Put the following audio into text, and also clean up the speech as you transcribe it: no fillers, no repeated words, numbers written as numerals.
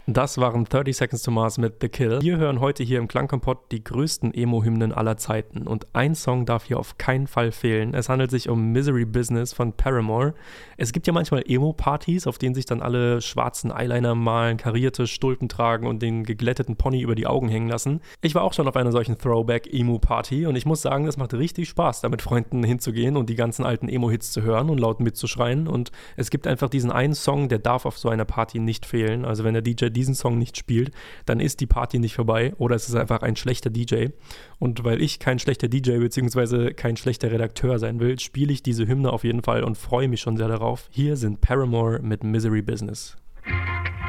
Das waren 30 Seconds to Mars mit The Kill. Wir hören heute hier im Klangkompott die größten Emo-Hymnen aller Zeiten. Und ein Song darf hier auf keinen Fall fehlen. Es handelt sich um Misery Business von Paramore. Es gibt ja manchmal Emo-Partys, auf denen sich dann alle schwarzen Eyeliner malen, karierte Stulpen tragen und den geglätteten Pony über die Augen hängen lassen. Ich war auch schon auf einer solchen Throwback-Emo-Party und ich muss sagen, es macht richtig Spaß, da mit Freunden hinzugehen und die ganzen alten Emo-Hits zu hören und laut mitzuschreien. Und es gibt einfach diesen einen Song, der darf auf so einer Party nicht fehlen. Also wenn der DJ diesen Song nicht spielt, dann ist die Party nicht vorbei oder es ist einfach ein schlechter DJ. Und weil ich kein schlechter DJ bzw. kein schlechter Redakteur sein will, spiele ich diese Hymne auf jeden Fall und freue mich schon sehr darauf. Hier sind Paramore mit Misery Business.